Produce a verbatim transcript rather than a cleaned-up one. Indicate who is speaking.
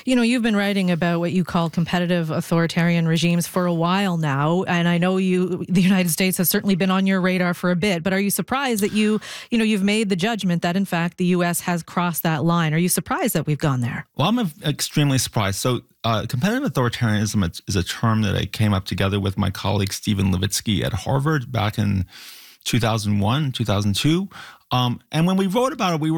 Speaker 1: You know, you've been writing about what you call competitive authoritarian regimes for a while now, and I know you, the United States has certainly been on your radar for a bit, but are you surprised that you, you know, you've made the judgment that in fact the U S has crossed that line? Are you surprised that we've gone there?
Speaker 2: Well, I'm extremely surprised. So uh, competitive authoritarianism is a term that I came up together with my colleague Stephen Levitsky at Harvard back in two thousand one, two thousand two. Um, and when we wrote about it, we were